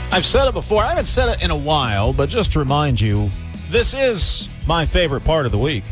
I've said it before. I haven't said it in a while, but just to remind you, this is my favorite part of the week.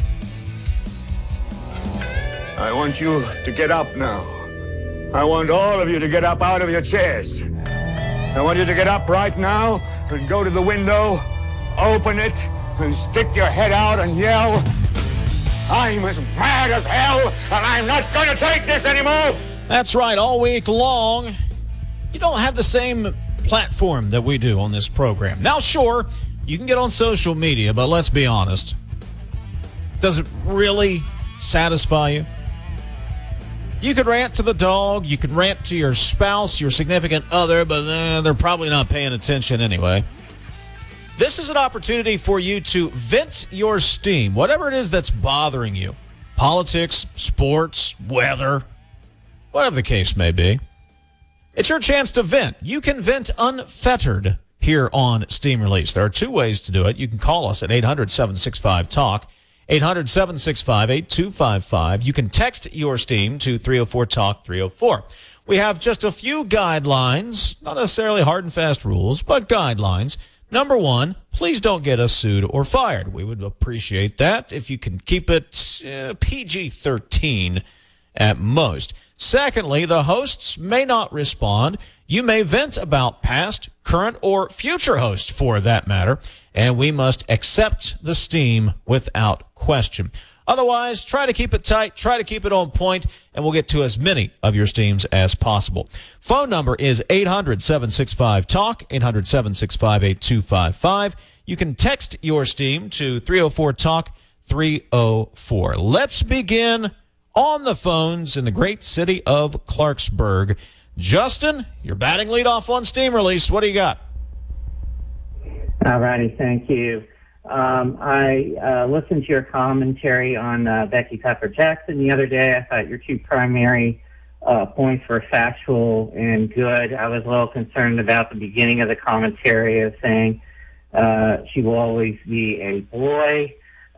I want you to get up now. I want all of you to get up out of your chairs. I want you to get up right now and go to the window, open it, and stick your head out and yell, "I'm as mad as hell, and I'm not going to take this anymore!" That's right, all week long. You don't have the same platform that we do on this program. Now, sure, you can get on social media, but let's be honest. Does it really satisfy you? You could rant to the dog, you could rant to your spouse, your significant other, but they're probably not paying attention anyway. This is an opportunity for you to vent your steam, whatever it is that's bothering you. Politics, sports, weather, whatever the case may be. It's your chance to vent. You can vent unfettered here on Steam Release. There are two ways to do it. You can call us at 800-765-TALK, 800-765-8255. You can text your Steam to 304-TALK-304. We have just a few guidelines, not necessarily hard and fast rules, but guidelines. Number one, please don't get us sued or fired. We would appreciate that if you can keep it PG-13 at most. Secondly, the hosts may not respond. You may vent about past, current, or future hosts for that matter, and we must accept the steam without question. Otherwise, try to keep it tight, try to keep it on point, and we'll get to as many of your steams as possible. Phone number is 800-765-TALK, 800-765-8255. You can text your steam to 304-TALK-304. Let's begin on the phones in the great city of Clarksburg. Justin, you're batting leadoff on Steam Release. What do you got? All righty, thank you. I listened to your commentary on Becky Tucker-Jackson the other day. I thought your two primary points were factual and good. I was a little concerned about the beginning of the commentary of saying she will always be a boy.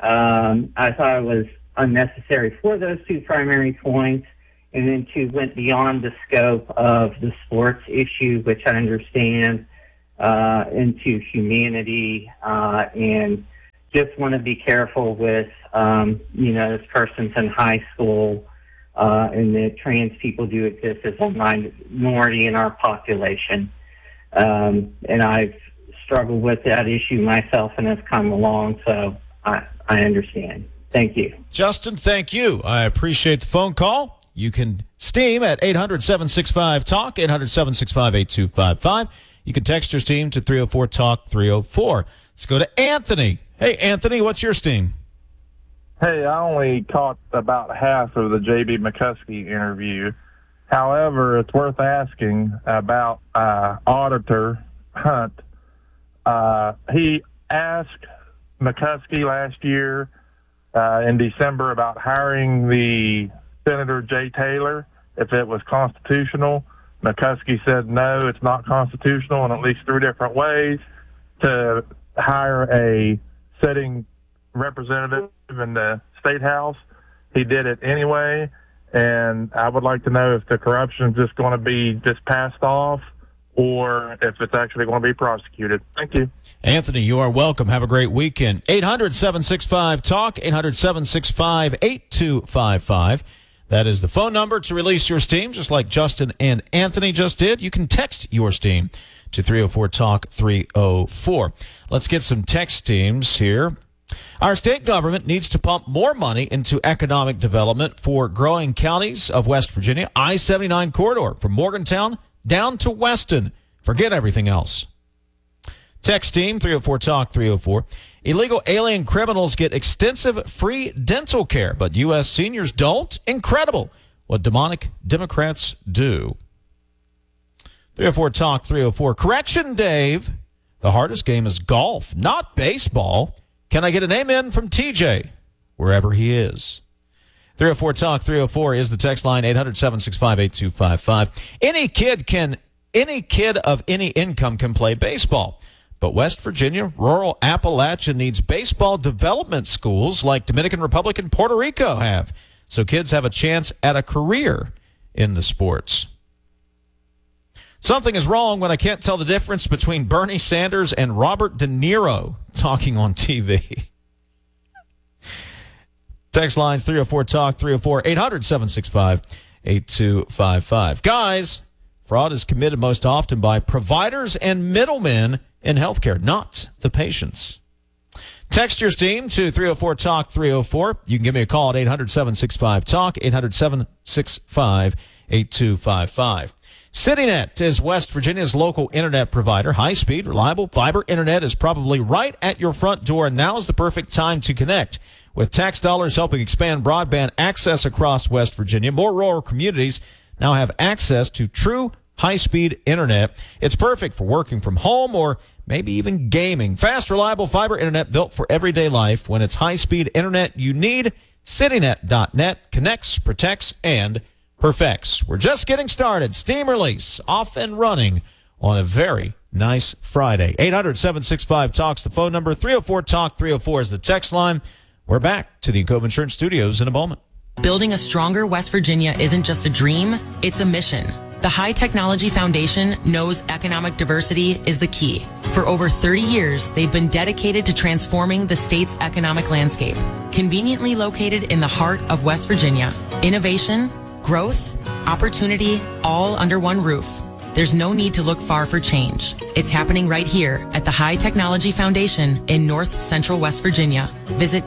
I thought it was unnecessary for those two primary points, and then two went beyond the scope of the sports issue, which I understand, into humanity, and just want to be careful with, this person's in high school, and that trans people do exist as a minority in our population. And I've struggled with that issue myself and it's come along, so I understand. Thank you. Justin, thank you. I appreciate the phone call. You can steam at 800-765-TALK, 800-765-8255. You can text your steam to 304-TALK-304. Let's go to Anthony. Hey, Anthony, what's your steam? Hey, I only caught about half of the J.B. McCuskey interview. However, it's worth asking about Auditor Hunt. He asked McCuskey last year in December about hiring the Senator Jay Taylor, if it was constitutional. McCuskey said, no, it's not constitutional in at least three different ways to hire a sitting representative in the State House. He did it anyway, and I would like to know if the corruption is just going to be just passed off or if it's actually going to be prosecuted. Thank you. Anthony, you are welcome. Have a great weekend. 800-765-TALK, 800-765-8255. That is the phone number to release your steam, just like Justin and Anthony just did. You can text your steam to 304-TALK-304. Let's get some text steams here. Our state government needs to pump more money into economic development for growing counties of West Virginia. I-79 corridor from Morgantown down to Weston. Forget everything else. Text team 304-TALK-304. Illegal alien criminals get extensive free dental care, but U.S. seniors don't? Incredible what demonic Democrats do. 304-TALK-304. Correction, Dave. The hardest game is golf, not baseball. Can I get an amen from TJ, wherever he is? 304-TALK-304 is the text line, 800-765-8255. Any kid of any income can play baseball. But West Virginia, rural Appalachia needs baseball development schools like Dominican Republic and Puerto Rico have, so kids have a chance at a career in the sports. Something is wrong when I can't tell the difference between Bernie Sanders and Robert De Niro talking on TV. Text lines 304-TALK, 304-800-765-8255. Guys, fraud is committed most often by providers and middlemen in healthcare, not the patients. Text your steam to 304-TALK, 304. You can give me a call at 800-765-TALK, 800-765-8255. CityNet is West Virginia's local internet provider. High-speed, reliable fiber internet is probably right at your front door, and now's the perfect time to connect. With tax dollars helping expand broadband access across West Virginia, more rural communities now have access to true high-speed internet. It's perfect for working from home or maybe even gaming. Fast, reliable fiber internet built for everyday life. When it's high-speed internet you need, CityNet.net connects, protects, and perfects. We're just getting started. Steam release off and running on a very nice Friday. 800-765-TALK's the phone number. 304-TALK, 304 is the text line. We're back to the Encova Insurance Studios in a moment. Building a stronger West Virginia isn't just a dream, it's a mission. The High Technology Foundation knows economic diversity is the key. For over 30 years, they've been dedicated to transforming the state's economic landscape. Conveniently located in the heart of West Virginia, innovation, growth, opportunity, all under one roof. There's no need to look far for change. It's happening right here at the High Technology Foundation in North Central West Virginia. Visit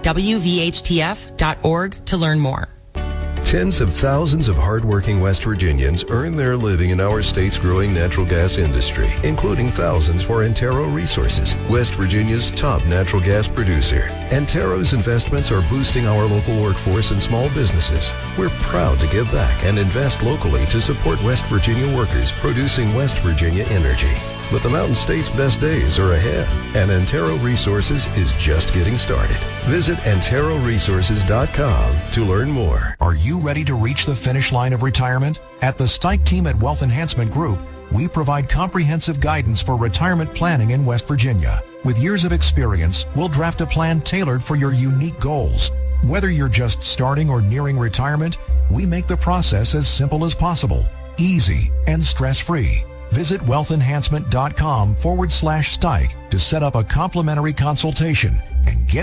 WVHTF.org to learn more. Tens of thousands of hardworking West Virginians earn their living in our state's growing natural gas industry, including thousands for Antero Resources, West Virginia's top natural gas producer. Antero's investments are boosting our local workforce and small businesses. We're proud to give back and invest locally to support West Virginia workers producing West Virginia energy. But the Mountain State's best days are ahead, and Antero Resources is just getting started. Visit AnteroResources.com to learn more. Are you ready to reach the finish line of retirement? At the Stike team at Wealth Enhancement Group, we provide comprehensive guidance for retirement planning in West Virginia. With years of experience, we'll draft a plan tailored for your unique goals. Whether you're just starting or nearing retirement, we make the process as simple as possible, easy, and stress-free. Visit wealthenhancement.com/Stike to set up a complimentary consultation and get